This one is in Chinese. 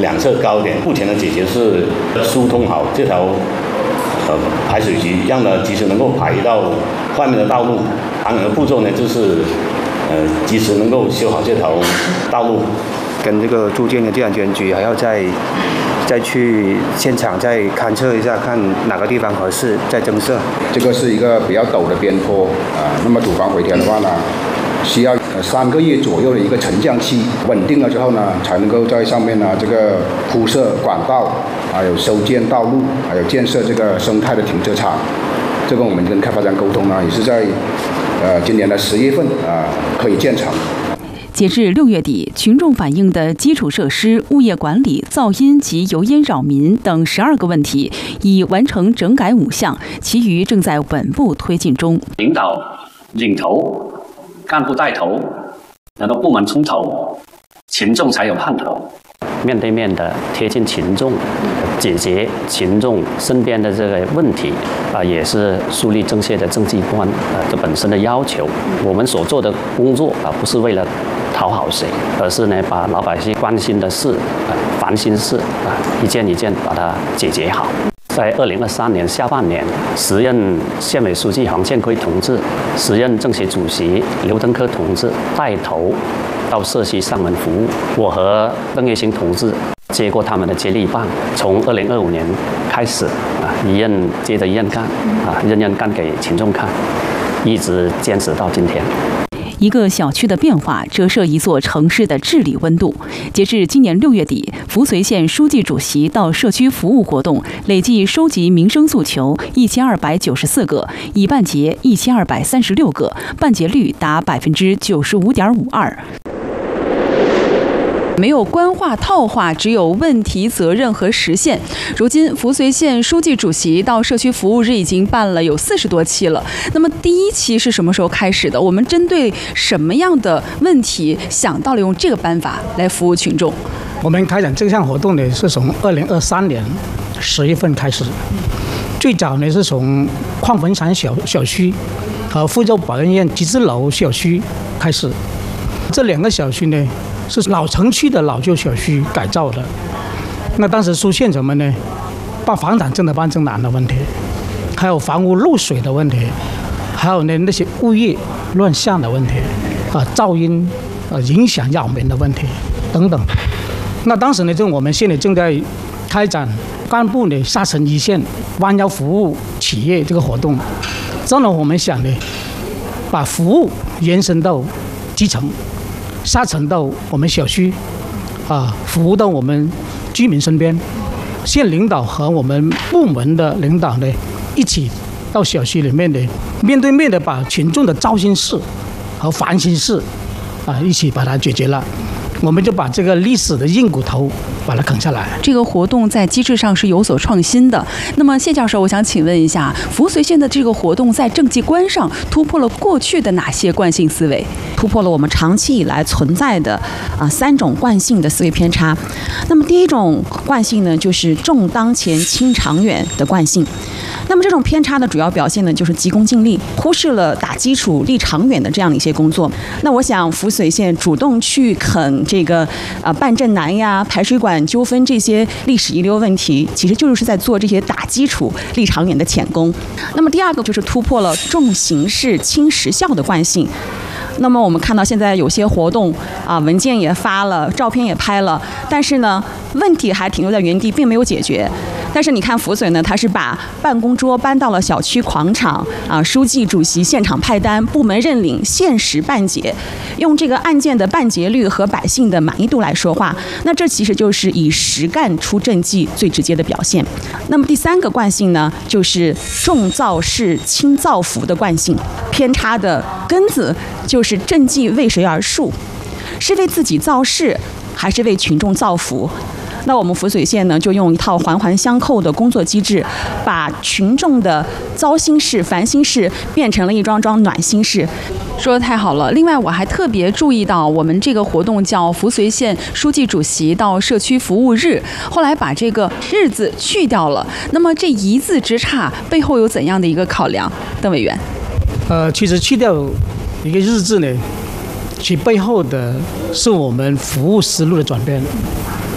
两侧高一点。目前的解决是疏通好这条排水渠，让它及时能够排到外面的道路。还有的步骤呢，就是及时能够修好这条道路。 跟这个住建的地安监局还要再去现场再勘测一下，看哪个地方合适再增设。 这个是一个比较陡的边坡那么土房回填的话呢，需要3个月左右的一个沉降期，稳定了之后呢，才能够在上面呢这个铺设管道，还有修建道路，还有建设这个生态的停车场。这个我们跟开发商沟通呢，也是在今年的10月份可以建成。 截至6月底，群众反映的基础设施、物业管理、噪音及油烟扰民等12个问题，已完成整改5项，其余正在稳步推进中。 领导领头，干部带头，然后部门冲头，群众才有盼头。面对面的贴近群众，解决群众身边的这个问题也是树立正确的政绩观这本身的要求。我们所做的工作不是为了讨好谁，而是呢把老百姓关心的事、烦心事一件一件把它解决好。在2023年下半年，时任县委书记黄建奎同志、时任政协主席刘登科同志带头到社区上门服务。我和邓月兴同志接过他们的接力棒，从2025年开始一任接着一任干任任干给群众看，一直坚持到今天。 一个小区的变化折射一座城市的治理温度。截至今年6月底，扶绥县书记主席到社区服务活动累计收集民生诉求1294个，已办结1236个，办结率达95.52%。没有官话套话，只有问题、责任和实现。如今，扶绥县书记主席到社区服务日已经办了有40多期了。那么，第1期是什么时候开始的？我们针对什么样的问题想到了用这个办法来服务群众？ 我们开展这项活动呢，是从2023年10月份开始。最早呢是从矿坟山小区和福州保研院集资楼小区开始，这2个小区呢是老城区的老旧小区改造的。那当时出现什么呢？办房产真的办证难的问题，还有房屋漏水的问题，还有呢那些物业乱象的问题噪音影响扰民的问题等等。那当时呢，我们县里正在开展干部呢下沉一线、弯腰服务企业这个活动。这样呢，我们想呢，把服务延伸到基层，下沉到我们小区服务到我们居民身边。县领导和我们部门的领导呢，一起到小区里面的面对面的把群众的糟心事和烦心事一起把它解决了。我们就把这个历史的硬骨头把它啃下来。 这个活动在机制上是有所创新的。那么谢教授，我想请问一下，扶绥县的这个活动在政绩观上突破了过去的哪些惯性思维？ 突破了我们长期以来存在的3种惯性的思维偏差。那么第一种惯性呢，就是重当前轻长远的惯性。那么这种偏差的主要表现呢，就是急功近利，忽视了打基础立长远的这样的一些工作。那我想扶绥县主动去啃这个办证难呀、排水管纠纷这些历史遗留问题，其实就是在做这些打基础立长远的浅功。那么第2个就是突破了重形式轻实效的惯性。那么我们看到现在有些活动文件也发了，照片也拍了，但是呢，问题还停留在原地，并没有解决。但是你看扶绥呢，它是把办公桌搬到了小区广场书记主席现场派单，部门认领，限时办结，用这个案件的办结率和百姓的满意度来说话。那这其实就是以实干出政绩最直接的表现。那么第3个惯性呢，就是重造势轻造福的惯性。偏差的根子就是政绩为谁而树，是为自己造势，还是为群众造福？那我们扶绥县呢，就用一套环环相扣的工作机制，把群众的糟心事、烦心事变成了一桩桩暖心事。 说得太好了！另外，我还特别注意到，我们这个活动叫扶绥县书记主席到社区服务日，后来把这个日字去掉了。那么这一字之差背后有怎样的一个考量？邓委员， 其实去掉一个日字呢，其背后的是我们服务思路的转变。